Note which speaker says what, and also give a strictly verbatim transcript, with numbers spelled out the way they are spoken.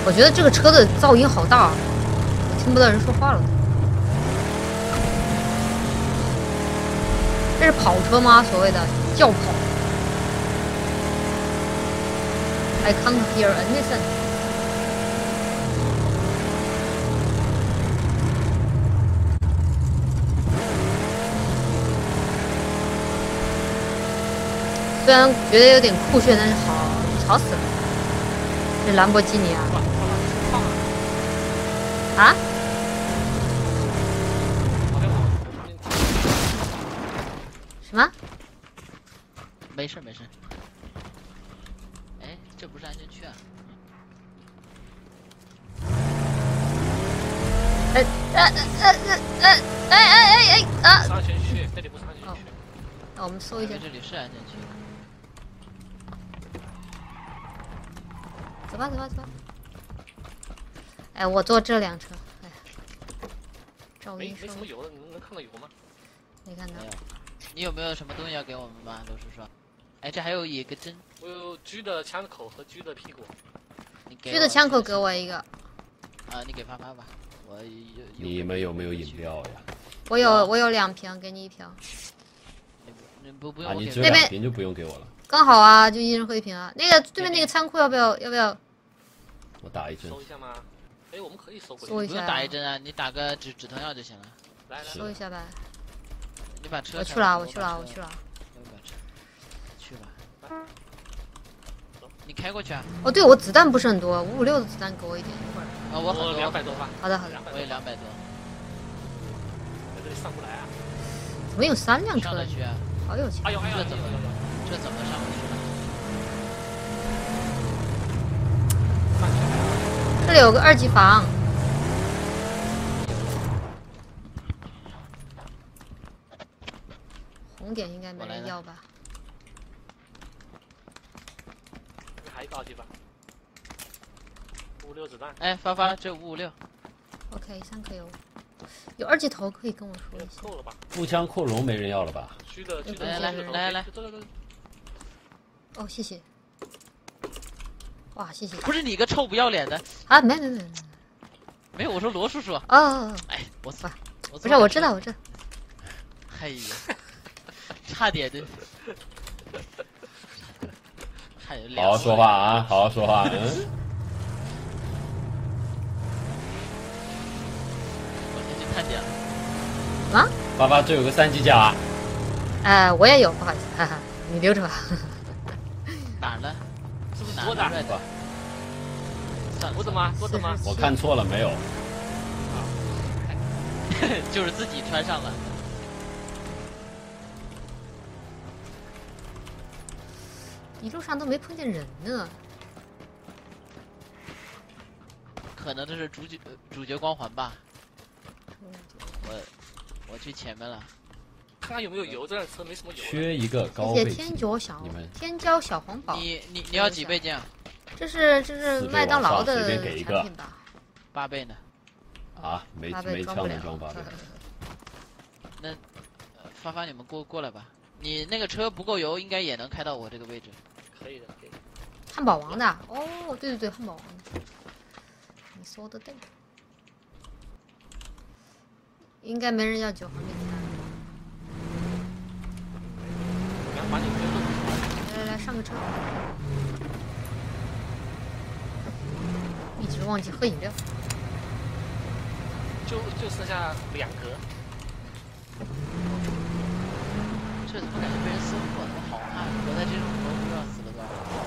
Speaker 1: 我觉得这个车的噪音好大，我听不到人说话了。这是跑车吗？所谓的轿跑 ？I can't hear anything。虽然觉得有点酷炫，但是好吵死了。这兰博基尼啊！啊？什么？
Speaker 2: 没事没事。哎，这不是安全区啊！
Speaker 1: 哎哎哎哎哎哎哎哎啊！
Speaker 3: 安全区，这里不是安全区。
Speaker 1: 那我们搜一下。
Speaker 2: 这里是安全区。
Speaker 1: 走吧走吧走吧。哎，我坐这辆车。哎，噪
Speaker 3: 没
Speaker 1: 音
Speaker 3: 没什么油的，能能看到油吗？
Speaker 1: 没看到。
Speaker 2: 没有。你有没有什么东西要给我们吗，罗叔叔？哎，这还有一个针。
Speaker 3: 我有狙的枪口和狙的屁股。
Speaker 2: 你给
Speaker 1: 狙的枪口给我一个。
Speaker 2: 啊，你给发发吧。我有。
Speaker 4: 你们有没有饮料呀？
Speaker 1: 我有，我有两瓶，给你一瓶。
Speaker 2: 你你不不用。
Speaker 4: 啊，你只有两瓶就不用给我了。
Speaker 1: 刚好啊，就一人喝一瓶啊。那个对面那个仓库要不要？要不要？
Speaker 4: 我打一针。
Speaker 3: 搜一下吗？哎，我们可以搜过去。
Speaker 1: 搜一下。
Speaker 2: 不用打一针啊，你打个止止疼药就行了。
Speaker 3: 来来。
Speaker 1: 搜一下呗。
Speaker 2: 你把车。
Speaker 1: 我去了，我去了，我去了。
Speaker 2: 去吧。你开过去啊？
Speaker 1: 哦，对，我子弹不是很多，五五六的子弹给我一点，一会儿。
Speaker 2: 啊，我
Speaker 3: 我两百多吧。
Speaker 1: 好的，好的。
Speaker 2: 我也两百多。
Speaker 3: 在这里上不来啊？
Speaker 1: 怎么有三辆车？
Speaker 2: 上得去啊？
Speaker 1: 好有钱！
Speaker 3: 哎呦哎呦，
Speaker 2: 这怎么这怎么上不去了？
Speaker 1: 这里有个二级房。红点应该没人要吧？
Speaker 3: 还一个二级房。五六子弹。
Speaker 2: 哎，发发，这五五六。
Speaker 1: OK， 三颗油。有二级头可以跟我说一下。
Speaker 3: 够了吧？
Speaker 4: 步枪扩容没人要了吧？
Speaker 3: 狙的狙的。
Speaker 2: 来来来来。
Speaker 1: 哦，谢谢。哇，谢谢。
Speaker 2: 不是你个臭不要脸的。
Speaker 1: 啊，没没没没。
Speaker 2: 没有，我说罗叔叔。
Speaker 1: 哦。
Speaker 2: 哎，我操！
Speaker 1: 不是，我知道，我知道。
Speaker 2: 哎呀，差点的。
Speaker 4: 好好说话啊！好好说话。嗯。
Speaker 2: 我先去探点了。
Speaker 1: 啊？
Speaker 4: 爸爸，这有个三级甲。
Speaker 1: 哎，我也有，不好意思，哈哈，你留着吧。
Speaker 2: 哪儿呢？
Speaker 3: 是不是多的？
Speaker 2: 算了，
Speaker 3: 多的吗？多的吗？
Speaker 4: 我看错了没有？
Speaker 2: 就是自己穿上了。
Speaker 1: 一路上都没碰见人呢。
Speaker 2: 可能这是主角主角光环吧。我我去前面了。
Speaker 3: 看看有没有油，这辆车没什么油。
Speaker 4: 缺一个高
Speaker 1: 倍。
Speaker 4: 谢
Speaker 1: 谢天角小天骄小黄宝。
Speaker 2: 你你你要几倍镜？
Speaker 1: 这是这是麦当劳的
Speaker 4: 随便给一个。
Speaker 2: 八倍呢？
Speaker 4: 啊，没没枪能装八倍。
Speaker 2: 那发发你们过过来吧。你那个车不够油，应该也能开到我这个位置。
Speaker 3: 可以的，可以的。
Speaker 1: 汉堡王的哦，对对对，汉堡王的。你说的对。应该没人要九号面餐。
Speaker 3: 把你推动。
Speaker 1: 来来来，上个车。一直忘记喝饮料。
Speaker 3: 就就剩下两格。
Speaker 2: 这怎么感觉被人撕破？我好怕！我在这种时候不知道死了多少。